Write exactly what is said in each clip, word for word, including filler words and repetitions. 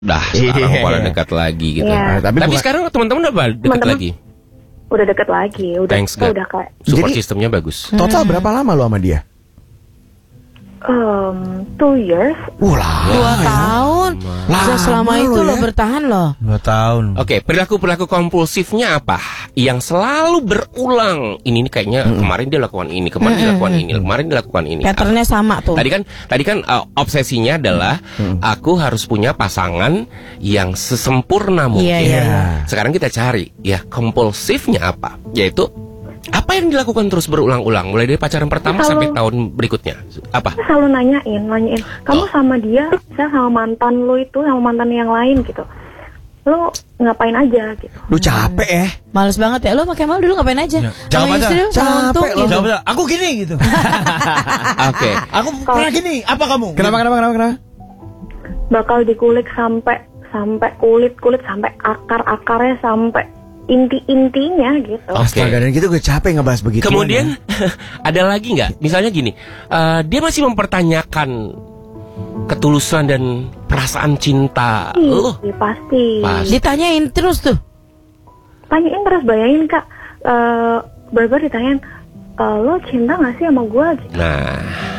Dah, sekarang Iya. pada dekat lagi gitu. Iya. Nah, tapi Tapi bukan- sekarang teman-teman udah dekat Teman-teman- lagi. Udah deket lagi, udah Thanks kita God. udah kayak Support Jadi- sistemnya bagus. total berapa lama lo sama dia? um, two years. Uh, lama Dua ya. tahun. Lama Bisa selama lo itu ya. lo bertahan loh. Dua tahun. Oke, perilaku-perilaku kompulsifnya apa? Yang selalu berulang. Ini nih kayaknya kemarin dia lakukan ini, kemarin dia lakukan ini, kemarin dia lakukan ini. Patternnya sama tuh. Tadi kan, tadi kan uh, obsesinya adalah aku harus punya pasangan yang sesempurna mungkin. Iya, iya, iya. Sekarang kita cari, ya kompulsifnya apa? Yaitu apa yang dilakukan terus berulang-ulang, mulai dari pacaran pertama Selalu- sampai tahun berikutnya. Apa? Saya selalu nanyain, nanyain, kamu sama dia, saya sama mantan lu itu, sama mantan yang lain gitu. Lu ngapain aja gitu. Lu capek ya? Males banget ya. Lo pakai mal dulu ngapain aja? Ya, jawab Sama aja. istri lu, sama Capek untung lo. gitu. Jawab aja, aku gini gitu. Oke. Aku pernah gini. Apa kamu? Kenapa, kenapa, kenapa, kenapa? Bakal dikulik sampai sampai kulit kulit sampai akar akarnya sampai inti intinya gitu. Oke. Astaga, dan gitu gue capek ngebahas begitu. Kemudian ada lagi nggak? Misalnya gini, eh, dia masih mempertanyakan ketulusan dan perasaan cinta lo. Iya, pasti. Pas. Ditanyain terus tuh. Tanyain terus, bayangin kak, eh baru ditanyain, e, lo cinta nggak sih sama gue? Gitu. Nah,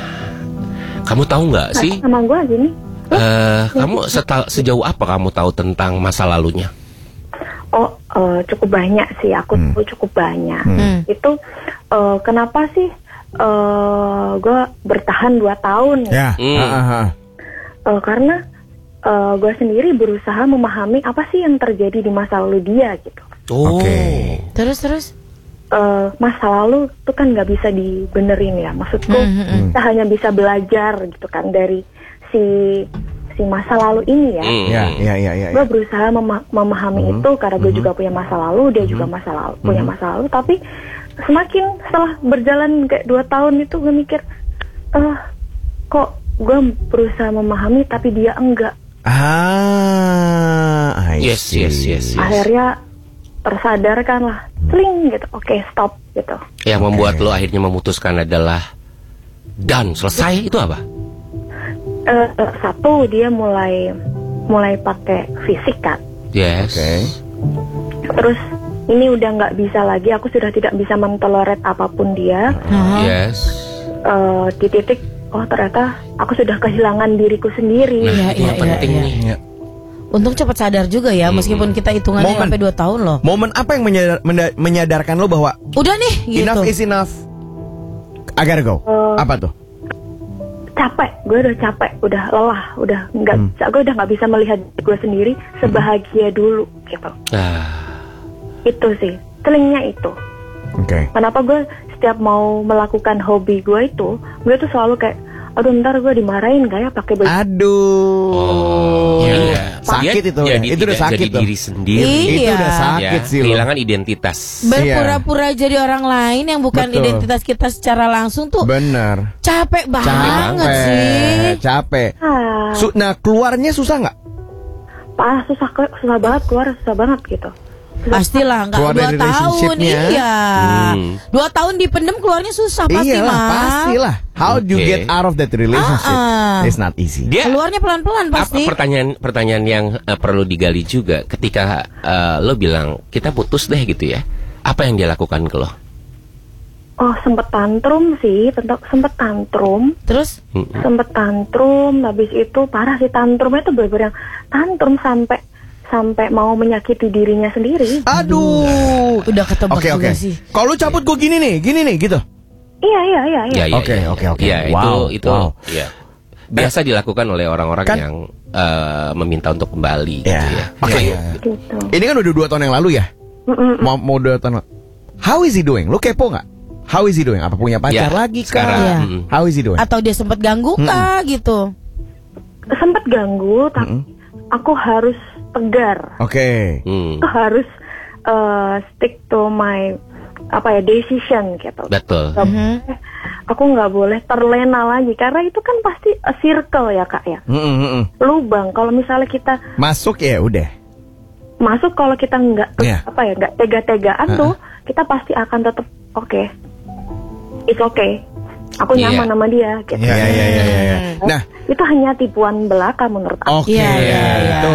kamu tahu nggak sih? Sama gue gini. eh kamu seta- sejauh apa kamu tahu tentang masa lalunya? Oh, eh, cukup banyak sih. Aku Hmm. tahu cukup banyak. Hmm. Itu eh, kenapa sih eh gue bertahan dua tahun? Ya. Hmm. ah, ah, ah. Eh, karena eh gue sendiri berusaha memahami apa sih yang terjadi di masa lalu dia gitu. Oh. Oke. Terus terus. Eh, masa lalu tuh kan nggak bisa dibenerin ya. Maksudku Hmm, hmm, kita hanya bisa belajar gitu kan dari si si masa lalu ini ya. Hmm. Ya, ya, ya, ya. Gue ya. berusaha mema- memahami itu karena gue juga punya masa lalu, dia juga masa lalu punya masa lalu. Tapi semakin setelah berjalan kayak dua tahun itu gue mikir, eh kok gue berusaha memahami tapi dia enggak. Ah, I Yes, see. yes, yes, yes. Akhirnya tersadarkan lah, sling gitu. Oke, stop gitu. Yang membuat lo akhirnya memutuskan adalah done, selesai itu apa? Eh, eh, satu dia mulai mulai pakai fisik kan. Yes. Oke. Terus ini udah nggak bisa lagi. Aku sudah tidak bisa mentolerat apapun dia. Nah, Yes. Eh, di titik oh ternyata aku sudah kehilangan diriku sendiri. Nah, Iya, itu yang iya, penting iya, nih. Ya. untung cepat sadar juga ya, meskipun kita hitungannya Momen. sampai dua tahun loh. Momen apa yang menyadar- menda- menyadarkan lo bahwa Udah nih, gitu. enough is enough? I gotta go. Eh, Apa tuh? Capek, gue udah capek, udah lelah, udah nggak, Hmm. gue udah nggak bisa melihat gue sendiri sebahagia dulu gitu. Ah. Itu sih, telingnya itu. Oke. Kenapa gue setiap mau melakukan hobi gue itu, gue tuh selalu kayak, aduh ntar gue dimarahin gak ya pakai baju. Aduh. Oh, iya. Sakit Dia itu ya. jadi Itu udah tidak sakit jadi tuh. diri sendiri. Iya. Itu udah sakit Ya, sih lo. kehilangan identitas. Berpura-pura jadi orang lain yang bukan Betul. identitas kita secara langsung tuh Bener. capek banget sih. Capek. Ah, Su- nah, keluarnya susah nggak? parah susah, ke- susah banget keluar, susah banget gitu. Susah. Pastilah nggak Keluar dua dari tahun, relationship-nya. iya. Hmm. Dua tahun dipendem keluarnya susah pasti Iyalah, mah. pastilah. How do you Oke. get out of that relationship? Ah, ah. It's not easy. Dia Keluarnya pelan-pelan apa pasti. pertanyaan pertanyaan yang eh, perlu digali juga ketika eh, lo bilang kita putus deh gitu ya. Apa yang dia lakukan ke lo? Oh sempet tantrum sih, tentu sempet tantrum, Terus Mm-mm. sempet tantrum. Habis itu parah sih tantrumnya tuh bener-bener yang tantrum sampai sampai mau menyakiti dirinya sendiri. Aduh. udah ketebak Oke, juga oke. sih. Kalau lu cabut gue gini nih, gini nih, gitu. Iya iya iya iya. Ya, ya, Oke, ya, oke, ya. oke. Ya, itu Wow, itu wow. ya. Biasa dilakukan oleh orang-orang Kan- yang eh, meminta untuk kembali gitu Ya. ya. Oke. Ya, Gitu. Ini kan udah dua tahun yang lalu ya. Mm-mm. Mau mau dua tahun. How is he doing? Lu kepo nggak? How is he doing? Apa punya pacar Ya, lagi sekarang, kah? Iya. mm. How is he doing? Atau dia sempat ganggu kah gitu. Sempet ganggu, tapi aku harus tegar. Oke. Hmm, Aku harus eh, stick to my apa ya decision gitu. betul. Nggak boleh- Aku nggak boleh terlena lagi karena itu kan pasti a circle ya kak ya, Mm, mm, mm. lubang. Kalau misalnya kita Masuk ya udah. masuk, kalau kita nggak Iya. apa ya nggak tega-tegaan Uh-uh. tuh, kita pasti akan tetap oke, it's okay, aku Iya. nyaman sama dia gitu. Iya iya iya iya. Ya. Nah, Itu hanya tipuan belaka menurut aku. oke. Iya, iya, iya. Itu